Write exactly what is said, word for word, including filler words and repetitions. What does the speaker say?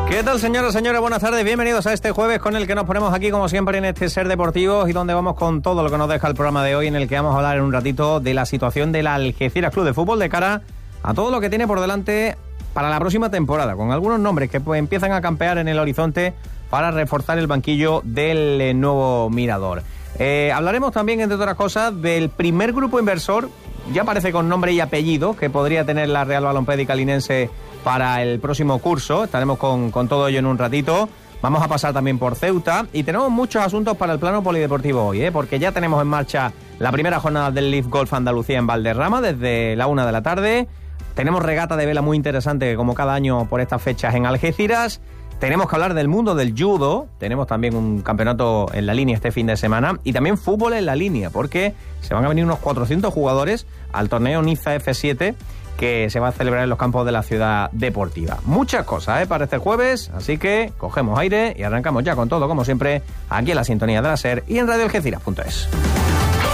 ¿Qué tal, señoras y señores? Buenas tardes, bienvenidos a este jueves con el que nos ponemos aquí, como siempre, en este Ser Deportivos y donde vamos con todo lo que nos deja el programa de hoy, en el que vamos a hablar en un ratito de la situación del Algeciras Club de Fútbol de cara a todo lo que tiene por delante para la próxima temporada, con algunos nombres que pues, empiezan a campear en el horizonte para reforzar el banquillo del eh, nuevo Mirador. Eh, hablaremos también, entre otras cosas, del primer grupo inversor, ya parece con nombre y apellido, que podría tener la Real Balompédica Linense para el próximo curso. Estaremos con, con todo ello en un ratito. Vamos a pasar también por Ceuta y tenemos muchos asuntos para el plano polideportivo hoy, ¿eh? porque ya tenemos en marcha la primera jornada del Leaf Golf Andalucía en Valderrama desde la una de la tarde. Tenemos regata de vela muy interesante, como cada año por estas fechas en Algeciras. Tenemos que hablar del mundo del judo. Tenemos también un campeonato en la línea este fin de semana. Y también fútbol en la línea, porque se van a venir unos cuatrocientos jugadores al torneo Niza F siete, que se va a celebrar en los campos de la ciudad deportiva. Muchas cosas, ¿eh? para este jueves, así que cogemos aire y arrancamos ya con todo, como siempre, aquí en la sintonía de la SER y en radio algeciras punto es.